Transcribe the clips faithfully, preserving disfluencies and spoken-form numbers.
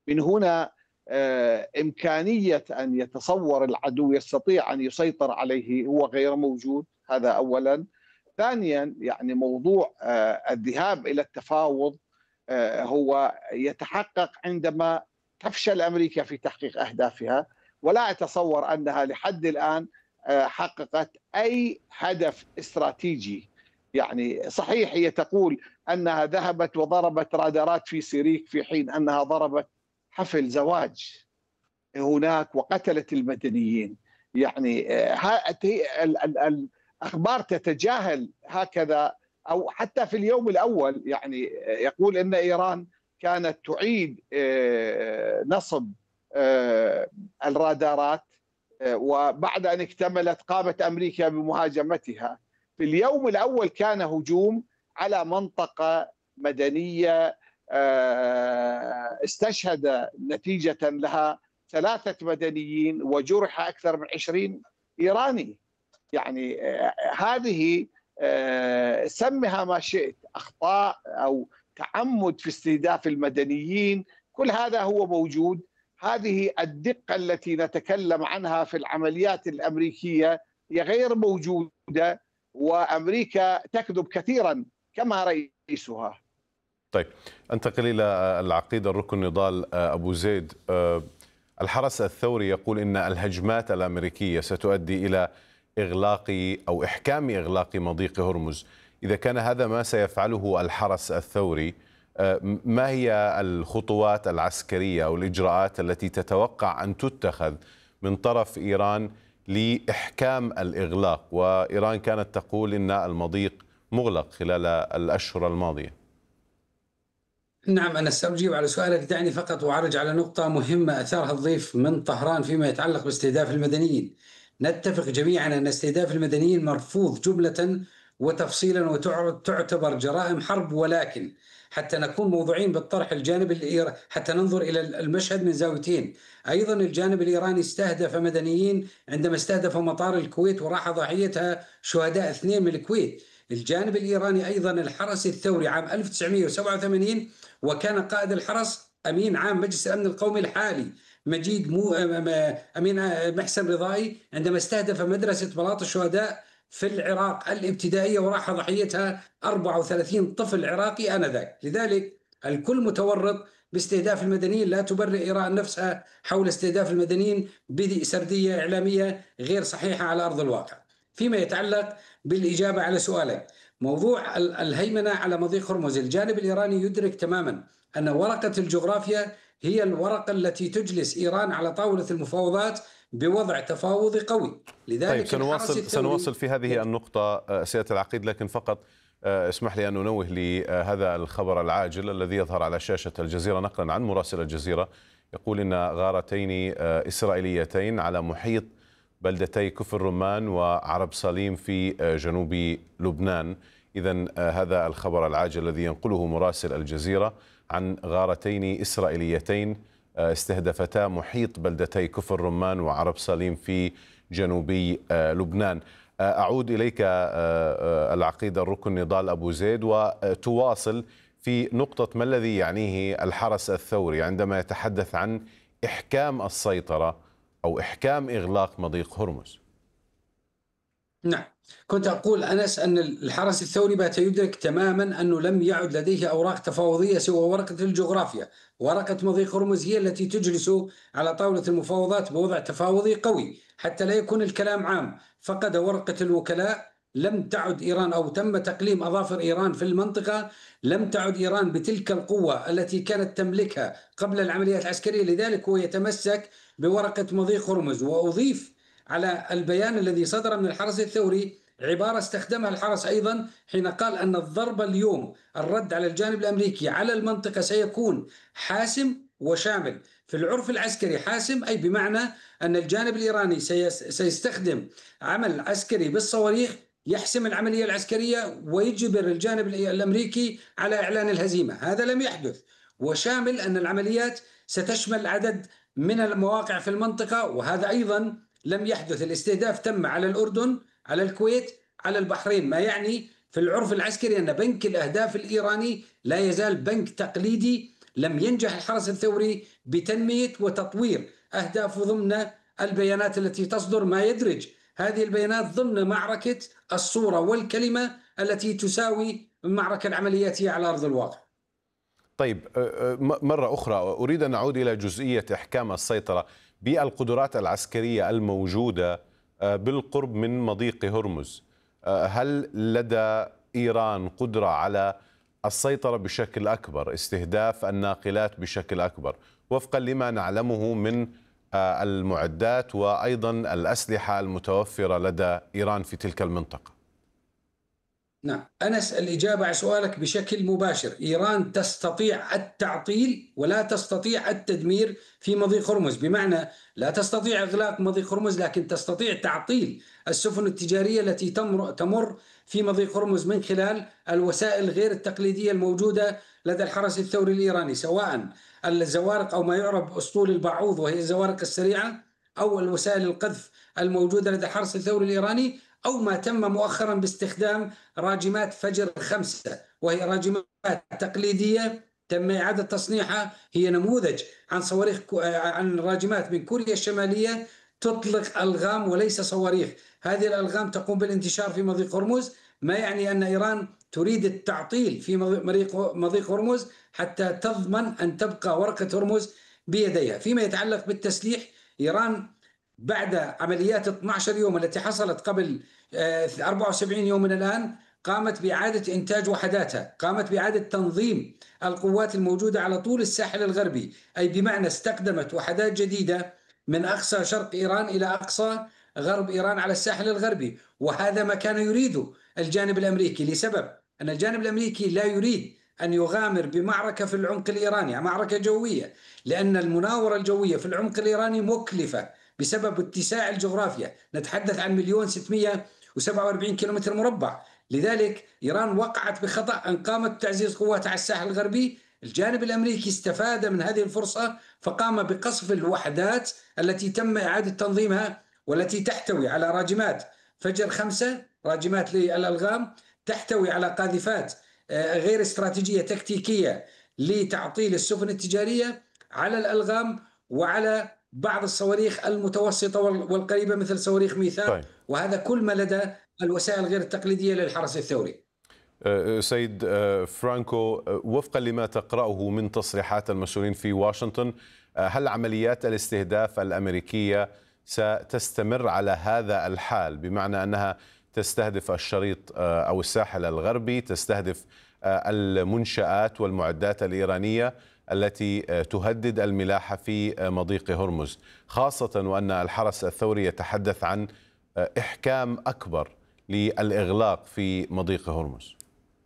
من هنا آه، إمكانية أن يتصور العدو يستطيع أن يسيطر عليه هو غير موجود. هذا أولا. ثانيا، يعني موضوع آه، الذهاب إلى التفاوض آه، هو يتحقق عندما تفشل أمريكا في تحقيق أهدافها، ولا أتصور أنها لحد الآن آه، حققت أي هدف استراتيجي. يعني صحيح هي تقول أنها ذهبت وضربت رادارات في سيريك، في حين أنها ضربت حفل زواج هناك وقتلت المدنيين. يعني آه، الأخبار تتجاهل هكذا، أو حتى في اليوم الأول يعني آه، يقول أن إيران كانت تعيد آه، نصب الرادارات، وبعد أن اكتملت قامت أمريكا بمهاجمتها. في اليوم الأول كان هجوم على منطقة مدنية استشهد نتيجة لها ثلاثة مدنيين وجرح أكثر من عشرين إيراني. يعني هذه سمها ما شئت، أخطاء أو تعمد في استهداف المدنيين، كل هذا هو موجود. هذه الدقة التي نتكلم عنها في العمليات الأمريكية هي غير موجودة، وأمريكا تكذب كثيرا كما رئيسها. طيب، انتقل إلى العقيد الركن نضال أبو زيد. الحرس الثوري يقول إن الهجمات الأمريكية ستؤدي إلى إغلاق أو إحكام إغلاق مضيق هرمز. إذا كان هذا ما سيفعله الحرس الثوري، ما هي الخطوات العسكرية أو الإجراءات التي تتوقع أن تتخذ من طرف إيران لإحكام الإغلاق؟ وإيران كانت تقول إن المضيق مغلق خلال الأشهر الماضية. نعم، أنا سأجيب على سؤالك. دعني فقط وأعرج على نقطة مهمة أثارها الضيف من طهران فيما يتعلق باستهداف المدنيين. نتفق جميعا أن استهداف المدنيين مرفوض جملة وتفصيلا وتعتبر جرائم حرب، ولكن حتى نكون موضوعين بالطرح، الجانب الإيراني حتى ننظر إلى المشهد من زاويتين. أيضا الجانب الإيراني استهدف مدنيين عندما استهدف مطار الكويت وراح ضحيتها شهداء اثنين من الكويت. الجانب الإيراني أيضا الحرس الثوري عام ألف وتسعمئة وسبعة وثمانين، وكان قائد الحرس أمين عام مجلس الأمن القومي الحالي مجيد مو أمين محسن رضائي، عندما استهدف مدرسة بلاط الشهداء في العراق الابتدائية وراح ضحيتها أربعة وثلاثين طفل عراقي آنذاك. لذلك الكل متورط باستهداف المدنيين، لا تبرئ إيران نفسها حول استهداف المدنيين بسردية إعلامية غير صحيحة على أرض الواقع. فيما يتعلق بالإجابة على سؤالك، موضوع الهيمنة على مضيق هرمز، الجانب الإيراني يدرك تماما أن ورقة الجغرافيا هي الورقة التي تجلس إيران على طاولة المفاوضات بوضع تفاوضي قوي. لذلك طيب، سنواصل سنواصل في هذه النقطة سيادة العقيد، لكن فقط اسمح لي أن ننوه لهذا الخبر العاجل الذي يظهر على شاشة الجزيرة نقلا عن مراسل الجزيرة، يقول إن غارتين إسرائيليتين على محيط بلدتي كفر رمان وعرب صليم في جنوب لبنان. إذن هذا الخبر العاجل الذي ينقله مراسل الجزيرة عن غارتين إسرائيليتين استهدفتا محيط بلدتي كفر رمان وعرب صليم في جنوب لبنان. أعود إليك العقيد الركن نضال أبو زيد، وتواصل في نقطة ما الذي يعنيه الحرس الثوري عندما يتحدث عن إحكام السيطرة أو إحكام إغلاق مضيق هرمز. نعم، كنت أقول أنس أن الحرس الثوري بات يدرك تماما أنه لم يعد لديه أوراق تفاوضية سوى ورقة الجغرافيا. ورقة مضيق هرمز هي التي تجلس على طاولة المفاوضات بوضع تفاوضي قوي. حتى لا يكون الكلام عام، فقد ورقة الوكلاء، لم تعد إيران أو تم تقليم أظافر إيران في المنطقة، لم تعد إيران بتلك القوة التي كانت تملكها قبل العمليات العسكرية. لذلك هو يتمسك بورقة مضيق هرمز. وأضيف على البيان الذي صدر من الحرس الثوري عبارة استخدمها الحرس أيضا حين قال أن الضربة اليوم، الرد على الجانب الأمريكي على المنطقة سيكون حاسم وشامل. في العرف العسكري حاسم أي بمعنى أن الجانب الإيراني سيستخدم عمل عسكري بالصواريخ يحسم العملية العسكرية ويجبر الجانب الأمريكي على إعلان الهزيمة. هذا لم يحدث. وشامل أن العمليات ستشمل عدد من المواقع في المنطقة، وهذا أيضا لم يحدث. الاستهداف تم على الأردن، على الكويت، على البحرين، ما يعني في العرف العسكري أن بنك الأهداف الإيراني لا يزال بنك تقليدي. لم ينجح الحرس الثوري بتنمية وتطوير أهدافه ضمن البيانات التي تصدر، ما يدرج هذه البيانات ضمن معركة الصورة والكلمة التي تساوي المعركة العملياتية على أرض الواقع. طيب، مرة أخرى أريد أن أعود إلى جزئية إحكام السيطرة بالقدرات العسكرية الموجودة بالقرب من مضيق هرمز. هل لدى إيران قدرة على السيطرة بشكل أكبر، استهداف الناقلات بشكل أكبر، وفقا لما نعلمه من المعدات وأيضا الأسلحة المتوفرة لدى إيران في تلك المنطقة؟ نعم، أنا أسأل الإجابة على سؤالك بشكل مباشر. إيران تستطيع التعطيل ولا تستطيع التدمير في مضيق هرمز، بمعنى لا تستطيع إغلاق مضيق هرمز لكن تستطيع تعطيل السفن التجارية التي تمر, تمر في مضيق هرمز من خلال الوسائل غير التقليدية الموجودة لدى الحرس الثوري الإيراني، سواء الزوارق أو ما يعرف بأسطول البعوض وهي الزوارق السريعة، أو الوسائل القذف الموجودة لدى الحرس الثوري الإيراني، أو ما تم مؤخرا باستخدام راجمات فجر خمسة، وهي راجمات تقليدية تم إعادة تصنيعها، هي نموذج عن صواريخ عن راجمات من كوريا الشمالية تطلق ألغام وليس صواريخ. هذه الألغام تقوم بالانتشار في مضيق هرمز، ما يعني أن إيران تريد التعطيل في مضيق هرمز حتى تضمن أن تبقى ورقة هرمز بيديها. فيما يتعلق بالتسليح، إيران بعد عمليات اثني عشر يوم التي حصلت قبل أربعة وسبعين يوم من الآن قامت بإعادة إنتاج وحداتها، قامت بإعادة تنظيم القوات الموجودة على طول الساحل الغربي، أي بمعنى استخدمت وحدات جديدة من أقصى شرق إيران إلى أقصى غرب إيران على الساحل الغربي. وهذا ما كان يريده الجانب الأمريكي، لسبب أن الجانب الأمريكي لا يريد أن يغامر بمعركة في العمق الإيراني، معركة جوية، لأن المناورة الجوية في العمق الإيراني مكلفة بسبب اتساع الجغرافيا، نتحدث عن مليون ستمئة وسبعة وأربعين كيلومتر مربع. لذلك إيران وقعت بخطأ أن قامت بتعزيز قواتها على الساحل الغربي. الجانب الأمريكي استفاد من هذه الفرصة فقام بقصف الوحدات التي تم إعادة تنظيمها والتي تحتوي على راجمات فجر خمسة، راجمات للألغام، تحتوي على قاذفات غير استراتيجية تكتيكية لتعطيل السفن التجارية، على الألغام، وعلى بعض الصواريخ المتوسطة والقريبة مثل صواريخ ميثاق. طيب. وهذا كل ما لدى الوسائل غير التقليدية للحرس الثوري. سيد فرانكو، وفقا لما تقرأه من تصريحات المسؤولين في واشنطن، هل عمليات الاستهداف الأمريكية ستستمر على هذا الحال، بمعنى أنها تستهدف الشريط أو الساحل الغربي، تستهدف المنشآت والمعدات الإيرانية التي تهدد الملاحة في مضيق هرمز، خاصة وأن الحرس الثوري يتحدث عن إحكام أكبر للإغلاق في مضيق هرمز؟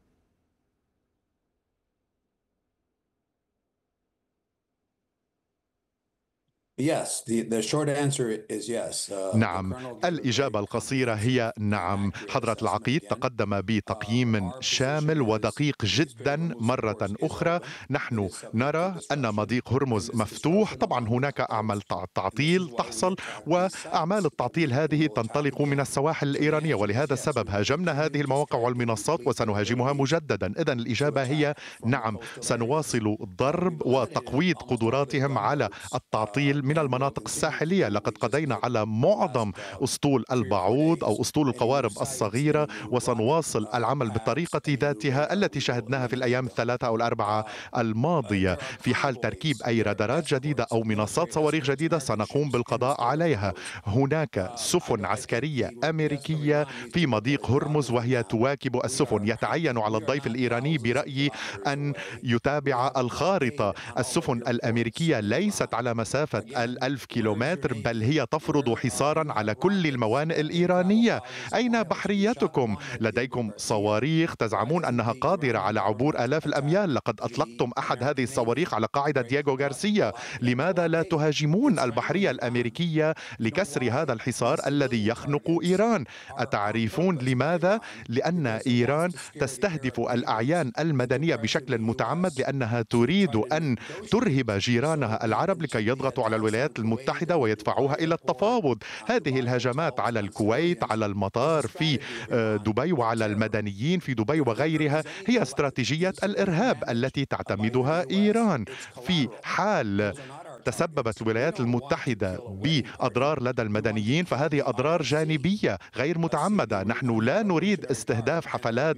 نعم، الإجابة القصيرة هي نعم. حضرة العقيد تقدم بتقييم شامل ودقيق جدا. مرة أخرى نحن نرى أن مضيق هرمز مفتوح. طبعا هناك أعمال تعطيل تحصل، وأعمال التعطيل هذه تنطلق من السواحل الإيرانية، ولهذا السبب هاجمنا هذه المواقع والمنصات وسنهاجمها مجددا. إذن الإجابة هي نعم، سنواصل ضرب وتقويض قدراتهم على التعطيل من المناطق الساحلية. لقد قضينا على معظم أسطول البعوض أو أسطول القوارب الصغيرة، وسنواصل العمل بالطريقة ذاتها التي شاهدناها في الأيام الثلاثة أو الأربعة الماضية. في حال تركيب أي رادارات جديدة أو منصات صواريخ جديدة سنقوم بالقضاء عليها. هناك سفن عسكرية أمريكية في مضيق هرمز وهي تواكب السفن. يتعين على الضيف الإيراني برأيي أن يتابع الخارطة. السفن الأمريكية ليست على مسافة الألف كيلومتر، بل هي تفرض حصارا على كل الموانئ الإيرانية. أين بحريتكم؟ لديكم صواريخ تزعمون أنها قادرة على عبور آلاف الأميال. لقد أطلقتم أحد هذه الصواريخ على قاعدة دييغو غارسيا. لماذا لا تهاجمون البحرية الأمريكية لكسر هذا الحصار الذي يخنق إيران؟ أتعرفون لماذا؟ لأن إيران تستهدف الأعيان المدنية بشكل متعمد، لأنها تريد أن ترهب جيرانها العرب لكي يضغطوا على الولايات المتحدة ويدفعوها إلى التفاوض. هذه الهجمات على الكويت، على المطار في دبي، وعلى المدنيين في دبي وغيرها هي استراتيجية الإرهاب التي تعتمدها إيران. في حال تسببت الولايات المتحدة بأضرار لدى المدنيين فهذه أضرار جانبية غير متعمدة. نحن لا نريد استهداف حفلات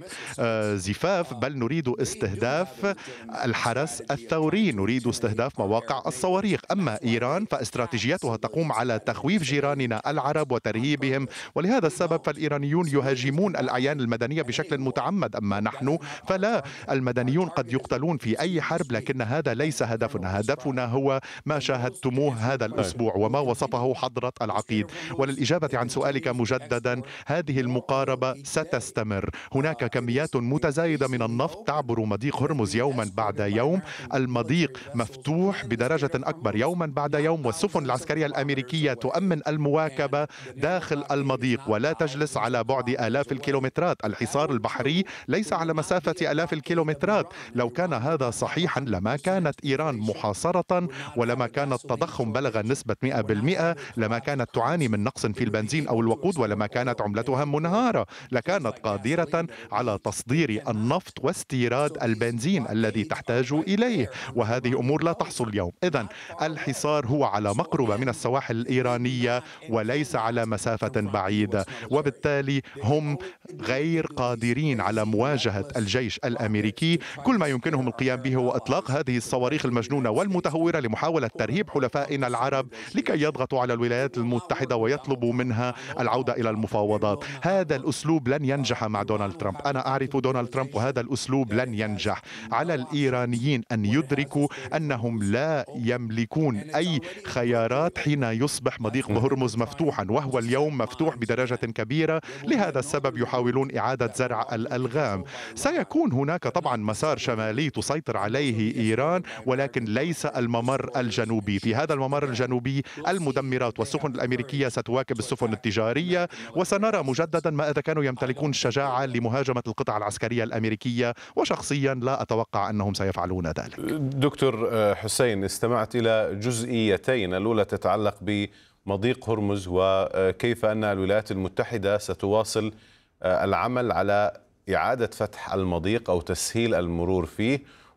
زفاف، بل نريد استهداف الحرس الثوري، نريد استهداف مواقع الصواريخ. أما إيران فاستراتيجيتها تقوم على تخويف جيراننا العرب وترهيبهم، ولهذا السبب فالإيرانيون يهاجمون الأعيان المدنية بشكل متعمد. أما نحن فلا، المدنيون قد يقتلون في أي حرب، لكن هذا ليس هدفنا. هدفنا هو ما شاهدتموه هذا الأسبوع وما وصفه حضرة العقيد. وللإجابة عن سؤالك مجددا، هذه المقاربة ستستمر. هناك كميات متزايدة من النفط تعبر مضيق هرمز يوما بعد يوم، المضيق مفتوح بدرجة أكبر يوما بعد يوم، والسفن العسكرية الأمريكية تؤمن المواكبة داخل المضيق ولا تجلس على بعد آلاف الكيلومترات. الحصار البحري ليس على مسافة آلاف الكيلومترات. لو كان هذا صحيحا لما كانت إيران محاصرة، ولما كان التضخم بلغ نسبة مئة بالمئة، لما كانت تعاني من نقص في البنزين أو الوقود، ولما كانت عملتها منهارة، لكانت قادرة على تصدير النفط واستيراد البنزين الذي تحتاج إليه، وهذه أمور لا تحصل اليوم. إذن الحصار هو على مقربة من السواحل الإيرانية وليس على مسافة بعيدة، وبالتالي هم غير قادرين على مواجهة الجيش الأمريكي. كل ما يمكنهم القيام به هو إطلاق هذه الصواريخ المجنونة والمتهورة لمحاولة ترهيب حلفائنا العرب لكي يضغطوا على الولايات المتحدة ويطلبوا منها العودة إلى المفاوضات. هذا الأسلوب لن ينجح مع دونالد ترامب. أنا أعرف دونالد ترامب وهذا الأسلوب لن ينجح. على الإيرانيين أن يدركوا أنهم لا يملكون أي خيارات حين يصبح مضيق هرمز مفتوحا، وهو اليوم مفتوح بدرجة كبيرة. لهذا السبب يحاولون إعادة زرع الألغام. سيكون هناك طبعا مسار شمالي تسيطر عليه إيران، ولكن ليس الممر الجنوبي. في هذا الممر الجنوبي المدمرات والسفن الأمريكية ستواكب السفن التجارية، وسنرى مجددا ما إذا كانوا يمتلكون الشجاعة لمهاجمة القطع العسكرية الأمريكية، وشخصيا لا أتوقع أنهم سيفعلون ذلك. دكتور حسين، استمعت إلى جزئيتين، الأولى تتعلق بمضيق هرمز وكيف أن الولايات المتحدة ستواصل العمل على إعادة فتح المضيق أو تسهيل المرور فيه،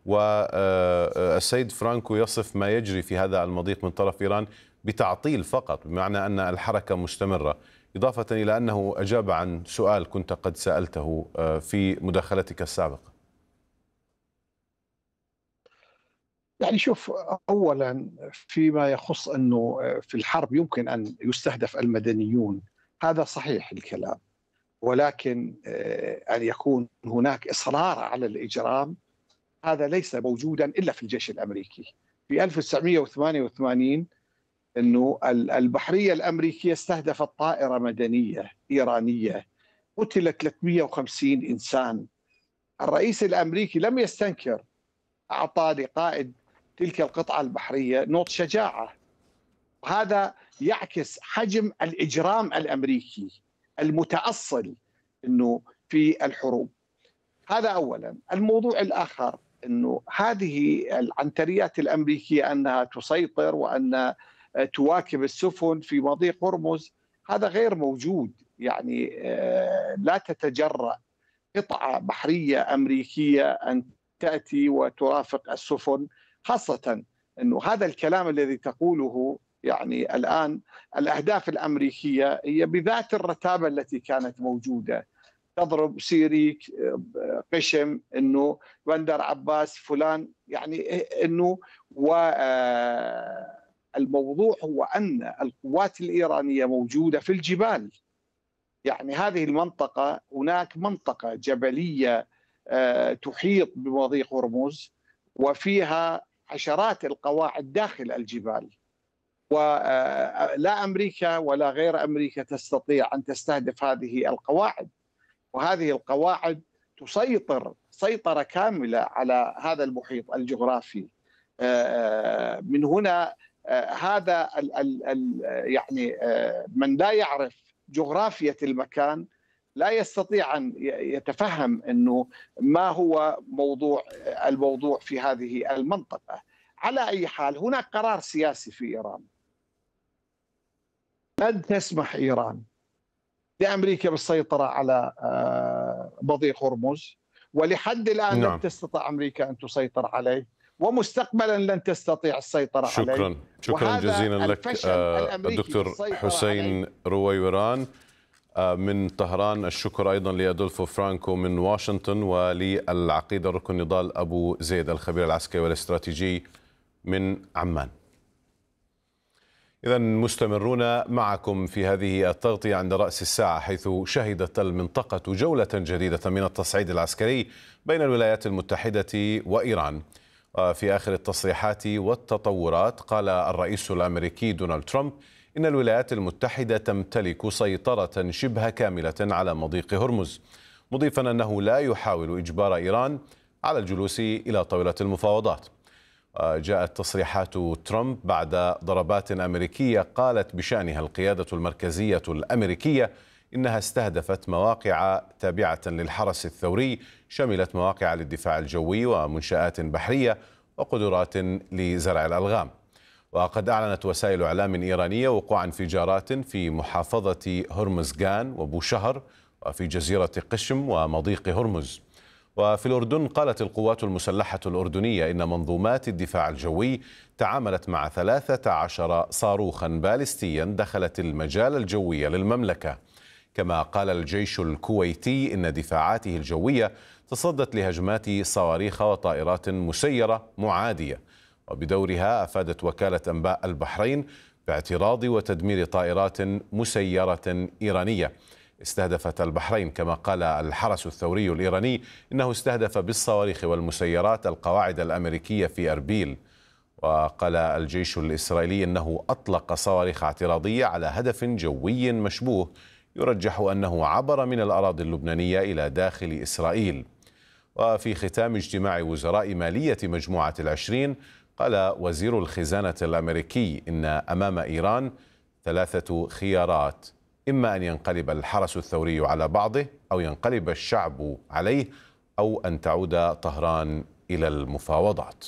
والسيد فرانكو يصف ما يجري في هذا المضيق من طرف إيران بتعطيل فقط، بمعنى أن الحركة مستمرة، إضافة إلى أنه أجاب عن سؤال كنت قد سألته في مداخلتك السابقة. يعني شوف، أولا فيما يخص أنه في الحرب يمكن أن يستهدف المدنيون، هذا صحيح الكلام، ولكن أن يكون هناك إصرار على الإجرام هذا ليس موجودا إلا في الجيش الأمريكي. في ألف وتسعمئة وثمانية وثمانين أنه البحرية الأمريكية استهدفت طائرة مدنية إيرانية، قتل ثلاثمئة وخمسين إنسان. الرئيس الأمريكي لم يستنكر، أعطى لقائد تلك القطعة البحرية نوط شجاعة. هذا يعكس حجم الإجرام الأمريكي المتأصل أنه في الحروب. هذا أولا. الموضوع الآخر أنه هذه العنتريات الأمريكية أنها تسيطر وأن تواكب السفن في مضيق هرمز، هذا غير موجود. يعني لا تتجرأ قطعة بحرية أمريكية أن تأتي وترافق السفن، خاصة أنه هذا الكلام الذي تقوله يعني الآن الأهداف الأمريكية هي بذات الرتابة التي كانت موجودة، تضرب سيريك، قشم، أنه بندر عباس، فلان، يعني أنه والموضوع هو أن القوات الإيرانية موجودة في الجبال. يعني هذه المنطقة، هناك منطقة جبلية تحيط بمضيق هرمز وفيها عشرات القواعد داخل الجبال، ولا أمريكا ولا غير أمريكا تستطيع أن تستهدف هذه القواعد، وهذه القواعد تسيطر سيطرة كاملة على هذا المحيط الجغرافي. من هنا هذا يعني من لا يعرف جغرافية المكان لا يستطيع أن يتفهم أنه ما هو موضوع الموضوع في هذه المنطقة. على أي حال، هناك قرار سياسي في إيران، لن تسمح إيران لأمريكا بالسيطرة على مضيق هرمز، ولحد الآن نعم. لم تستطع أمريكا أن تسيطر عليه، ومستقبلا لن تستطيع السيطرة شكرا. عليه. شكرا شكرا جزيلا لك الدكتور حسين رويوران من طهران. الشكر أيضا لأدولفو فرانكو من واشنطن، وللعقيد الركن نضال أبو زيد الخبير العسكري والاستراتيجي من عمان. إذا مستمرون معكم في هذه التغطية عند رأس الساعة، حيث شهدت المنطقة جولة جديدة من التصعيد العسكري بين الولايات المتحدة وإيران. وفي آخر التصريحات والتطورات قال الرئيس الأمريكي دونالد ترامب إن الولايات المتحدة تمتلك سيطرة شبه كاملة على مضيق هرمز، مضيفا أنه لا يحاول إجبار إيران على الجلوس إلى طاولة المفاوضات. جاءت تصريحات ترامب بعد ضربات أمريكية قالت بشأنها القيادة المركزية الأمريكية إنها استهدفت مواقع تابعة للحرس الثوري، شملت مواقع للدفاع الجوي ومنشآت بحرية وقدرات لزرع الألغام. وقد أعلنت وسائل إعلام إيرانية وقوع انفجارات في محافظة هرمزغان وبوشهر وفي جزيرة قشم ومضيق هرمز. وفي الأردن قالت القوات المسلحة الأردنية إن منظومات الدفاع الجوي تعاملت مع ثلاثة عشر صاروخا باليستيا دخلت المجال الجوي للمملكة. كما قال الجيش الكويتي إن دفاعاته الجوية تصدت لهجمات صواريخ وطائرات مسيرة معادية. وبدورها أفادت وكالة أنباء البحرين باعتراض وتدمير طائرات مسيرة إيرانية استهدفت البحرين. كما قال الحرس الثوري الإيراني إنه استهدف بالصواريخ والمسيرات القواعد الأمريكية في أربيل. وقال الجيش الإسرائيلي إنه أطلق صواريخ اعتراضية على هدف جوي مشبوه يرجح أنه عبر من الأراضي اللبنانية إلى داخل إسرائيل. وفي ختام اجتماع وزراء مالية مجموعة العشرين قال وزير الخزانة الأمريكي إن أمام إيران ثلاثة خيارات: إما أن ينقلب الحرس الثوري على بعضه، أو ينقلب الشعب عليه، أو أن تعود طهران إلى المفاوضات.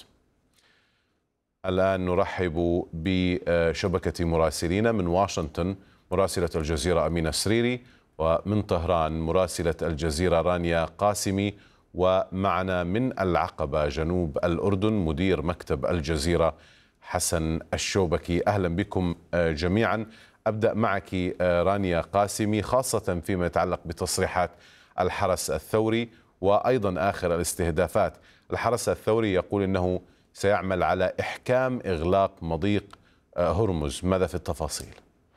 الآن نرحب بشبكة مراسلين من واشنطن مراسلة الجزيرة أمينة سريري، ومن طهران مراسلة الجزيرة رانيا قاسمي، ومعنا من العقبة جنوب الأردن مدير مكتب الجزيرة حسن الشوبكي. أهلا بكم جميعا. أبدأ معك رانيا قاسمي، خاصة فيما يتعلق بتصريحات الحرس الثوري وأيضا آخر الاستهدافات. الحرس الثوري يقول أنه سيعمل على إحكام إغلاق مضيق هرمز، ماذا في التفاصيل؟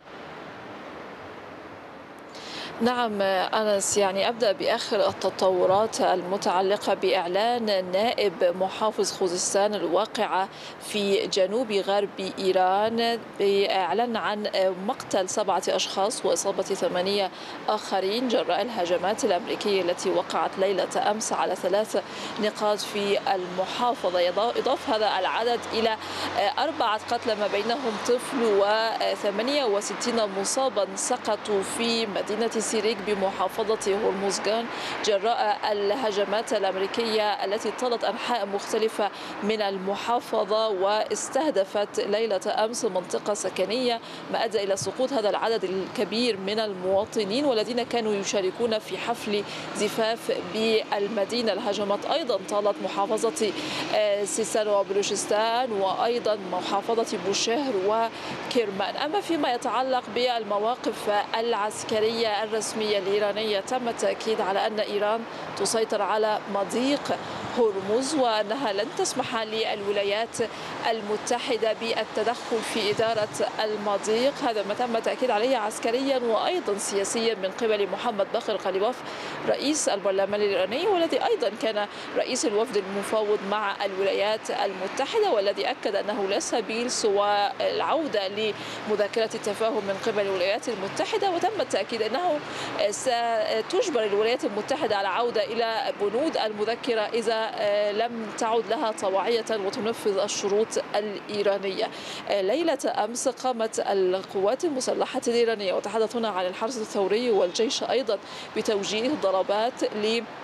نعم أنس، يعني أبدأ بآخر التطورات المتعلقة بإعلان نائب محافظ خوزستان الواقعة في جنوب غرب إيران بإعلان عن مقتل سبعة أشخاص وإصابة ثمانية آخرين جراء الهجمات الأمريكية التي وقعت ليلة أمس على ثلاث نقاط في المحافظة. يضاف هذا العدد إلى أربعة قتلى ما بينهم طفل وثمانية وستين مصابا سقطوا في مدينة سيريك بمحافظة هرمزغان جراء الهجمات الأمريكية التي طالت أنحاء مختلفة من المحافظة واستهدفت ليلة أمس منطقة سكنية، ما أدى إلى سقوط هذا العدد الكبير من المواطنين والذين كانوا يشاركون في حفل زفاف بالمدينة. الهجمات أيضا طالت محافظة سيستان وبلوشستان وأيضا محافظة بوشهر وكرمان. أما فيما يتعلق بالمواقف العسكرية الرسمية الإيرانية تم التأكيد على أن إيران تسيطر على مضيق هرمز وأنها لن تسمح للولايات المتحدة بالتدخل في إدارة المضيق. هذا ما تم التأكيد عليه عسكريا وأيضا سياسيا من قبل محمد باقر غالباف رئيس البرلمان الإيراني، والذي أيضا كان رئيس الوفد المفاوض مع الولايات المتحدة، والذي أكد أنه لا سبيل سوى العودة لمذاكرة التفاهم من قبل الولايات المتحدة. وتم التأكيد أنه ستجبر الولايات المتحدة على العودة إلى بنود المذكرة إذا لم تعد لها طواعية وتنفذ الشروط الإيرانية. ليلة أمس قامت القوات المسلحة الإيرانية، وتحدث هنا عن الحرس الثوري والجيش أيضا، بتوجيه ضربات ل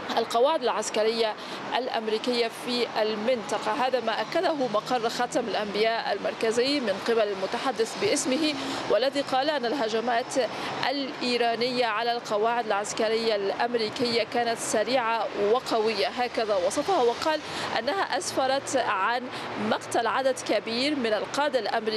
القواعد العسكرية الأمريكية في المنطقة. هذا ما أكده مقر ختم الأنبياء المركزي من قبل المتحدث باسمه، والذي قال أن الهجمات الإيرانية على القواعد العسكرية الأمريكية كانت سريعة وقوية، هكذا وصفها، وقال أنها أسفرت عن مقتل عدد كبير من القادة الأمريكيين